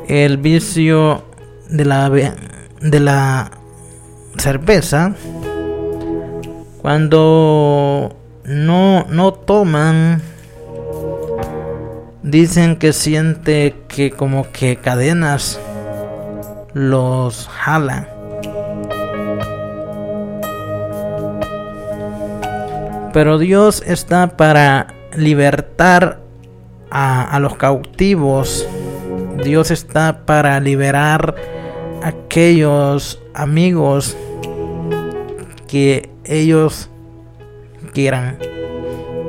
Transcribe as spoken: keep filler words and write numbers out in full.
el vicio de la de la cerveza. Cuando no no toman, dicen que siente que como que cadenas los jalan. Pero Dios está para libertar a, a los cautivos. Dios está para liberar a aquellos amigos que ellos quieran.